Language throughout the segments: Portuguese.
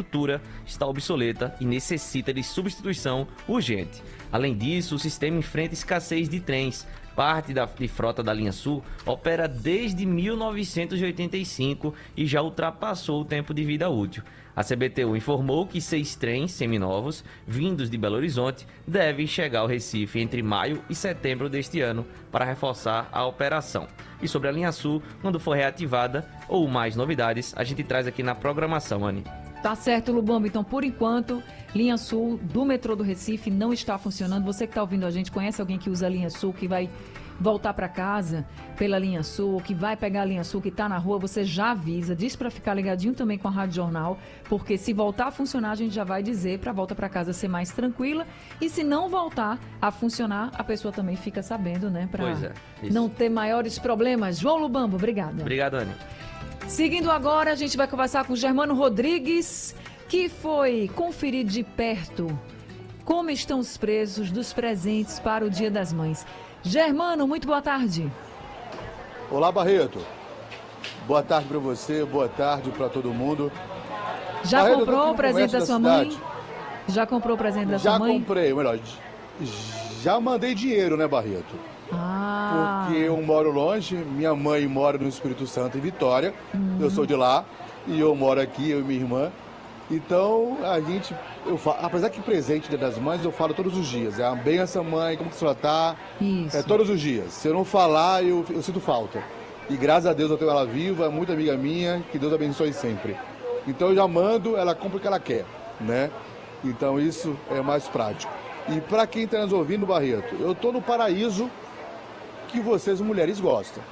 estrutura está obsoleta e necessita de substituição urgente. Além disso, o sistema enfrenta escassez de trens. Parte de frota da linha Sul opera desde 1985 e já ultrapassou o tempo de vida útil. A CBTU informou que 6 trens seminovos, vindos de Belo Horizonte, devem chegar ao Recife entre maio e setembro deste ano para reforçar a operação. E sobre a linha Sul, quando for reativada ou mais novidades, a gente traz aqui na programação, Anny. Tá certo, Lubombo. Então, por enquanto, linha Sul do metrô do Recife não está funcionando. Você que está ouvindo a gente, conhece alguém que usa a linha Sul, que vai voltar para casa pela linha Sul, que vai pegar a linha Sul, que está na rua, você já avisa, diz para ficar ligadinho também com a Rádio Jornal, porque se voltar a funcionar, a gente já vai dizer para a volta para casa ser mais tranquila, e se não voltar a funcionar, a pessoa também fica sabendo, né, para não ter maiores problemas. João Lubambo, obrigada. Obrigado, Anny. Seguindo agora, a gente vai conversar com o Germano Rodrigues, que foi conferir de perto como estão os preços dos presentes para o Dia das Mães. Germano, muito boa tarde. Olá, Barreto. Boa tarde para você, boa tarde para todo mundo. Já Barreto, comprou o presente da sua mãe? Já comprou o presente da sua mãe? Já comprei, melhor, já mandei dinheiro, né, Barreto? Porque eu moro longe, minha mãe mora no Espírito Santo, em Vitória, eu sou de lá, e eu moro aqui, eu e minha irmã. Então, apesar que presente Dia das Mães, eu falo todos os dias. É a benção, mãe, como que a senhora tá? Isso. É todos os dias. Se eu não falar, eu sinto falta. E graças a Deus eu tenho ela viva, muito amiga minha, que Deus abençoe sempre. Então eu já mando, ela compra o que ela quer, né? Então isso é mais prático. E para quem está nos ouvindo, Barreto, eu tô no paraíso que vocês mulheres gostam.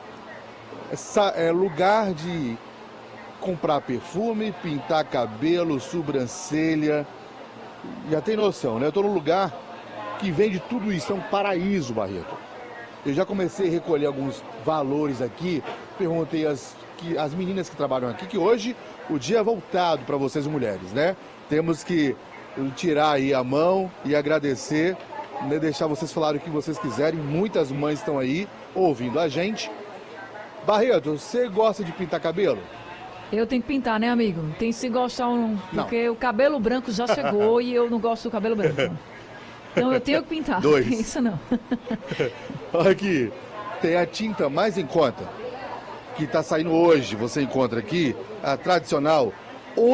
É lugar de comprar perfume, pintar cabelo, sobrancelha. Já tem noção, né? Eu tô num lugar que vende tudo isso, é um paraíso, Barreto. Eu já comecei a recolher alguns valores aqui, perguntei às meninas que trabalham aqui, que hoje o dia é voltado para vocês mulheres, né? Temos que tirar aí a mão e agradecer, né? Deixar vocês falarem o que vocês quiserem, muitas mães estão aí ouvindo a gente. Barreto, você gosta de pintar cabelo? Eu tenho que pintar, né, amigo? Tem que se gostar ou não, porque o cabelo branco já chegou e eu não gosto do cabelo branco. Então eu tenho que pintar. Dois. Não tem isso não. Olha aqui, tem a tinta mais em conta, que está saindo hoje, você encontra aqui, a tradicional, R$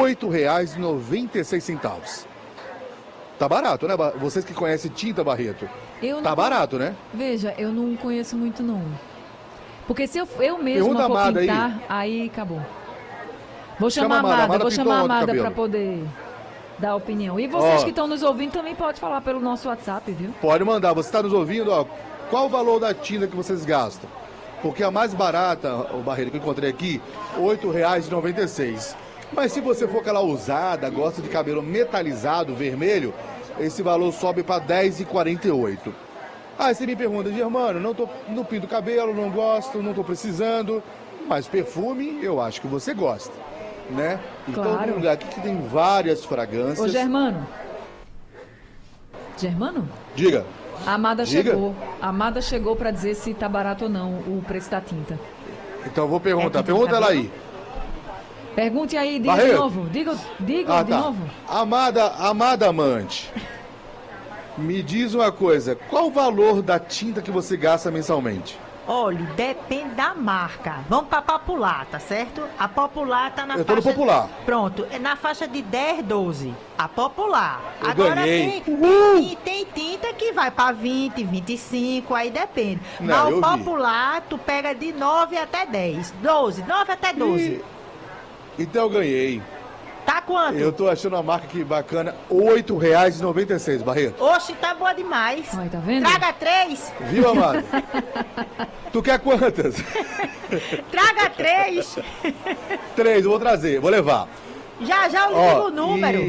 8,96. Tá barato, né? Vocês que conhecem tinta, Barreto, tá barato, né? Veja, eu não conheço muito não. Porque se eu mesma for pintar, aí acabou. Vou chamar a Amada para poder dar opinião. E vocês que estão nos ouvindo também podem falar pelo nosso WhatsApp, viu? Pode mandar. Você está nos ouvindo, ó, qual o valor da tinta que vocês gastam? Porque a mais barata, o Barreiro, que eu encontrei aqui, R$ 8,96. Mas se você for aquela usada, gosta de cabelo metalizado, vermelho, esse valor sobe para R$ 10,48. Aí você me pergunta, Germano, não pinto cabelo, não gosto, não estou precisando, mas perfume eu acho que você gosta, né? Então, claro. Um lugar aqui que tem várias fragrâncias. Ô, Germano? Germano? Diga. A Amada chegou. A Amada chegou para dizer se tá barato ou não o preço da tinta. Então eu vou perguntar. Pergunta ela aí. Pergunte aí, diga Barreto. De novo. Diga de novo. Amada amante, me diz uma coisa. Qual o valor da tinta que você gasta mensalmente? Olha, depende da marca. Vamos para Popular, tá certo? A Popular tá na faixa... Eu tô no Popular. Pronto, é na faixa de 10, 12. A Popular. Eu Agora ganhei. tem tinta que vai para 20, 25, aí depende. Não, mas o Popular, tu pega de 9 até 10. 12, 9 até 12. Então eu ganhei. Tá quanto? Eu tô achando a marca aqui bacana, R$ 8,96, Barreto. Oxe, tá boa demais. Ai, tá vendo? Traga 3. Viu, amado? Tu quer quantas? Traga 3. 3, eu vou trazer, vou levar. Já eu digo o número.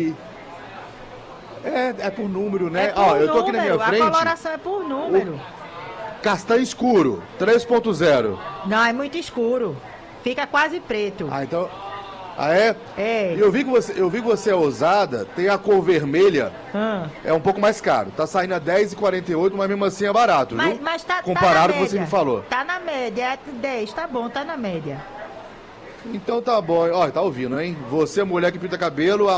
É por número, né? É por eu tô aqui na minha frente. A coloração é por número. Castanho escuro, 3.0. Não, é muito escuro. Fica quase preto. Ah, então... Ah, é? É. Eu vi que você é ousada, tem a cor vermelha, é um pouco mais caro. Tá saindo a R$10,48, mas mesmo assim é barato, viu? Mas tá comparado com o que você me falou. Tá na média, é 10, tá bom, tá na média. Então tá bom, ó, tá ouvindo, hein? Você, mulher que pinta cabelo,